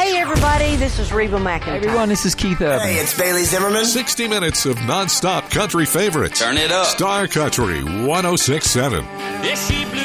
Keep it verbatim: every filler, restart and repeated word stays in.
Hey, everybody, this is Reba McEntire. Hey, everyone, this is Keith Urban. Hey, it's Bailey Zimmerman. sixty minutes of nonstop country favorites. Turn it up. Star Country one oh six point seven. Yes, she